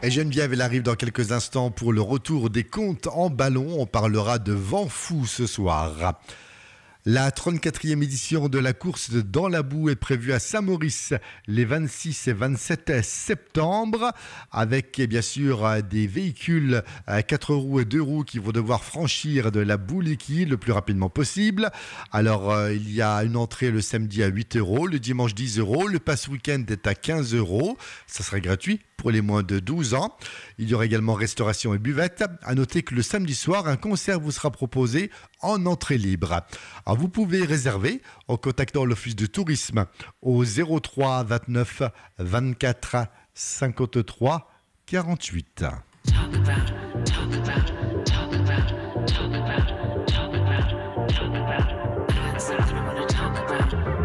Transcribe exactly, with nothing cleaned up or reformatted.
Et Geneviève, elle arrive dans quelques instants pour le retour des contes en ballon. On parlera de vent fou ce soir. La trente-quatrième édition de la course dans la boue est prévue à Saint-Maurice les vingt-six et vingt-sept septembre, avec bien sûr des véhicules à quatre roues et deux roues qui vont devoir franchir de la boue liquide le plus rapidement possible. Alors euh, il y a une entrée le samedi à huit euros, le dimanche dix euros, le pass week-end est à quinze euros, ça serait gratuit pour les moins de douze ans. Il y aura également restauration et buvette. À noter que le samedi soir, un concert vous sera proposé en entrée libre. Alors vous pouvez réserver en contactant l'office de tourisme au zéro trois vingt-neuf vingt-quatre cinquante-trois quarante-huit. Talk about, talk about.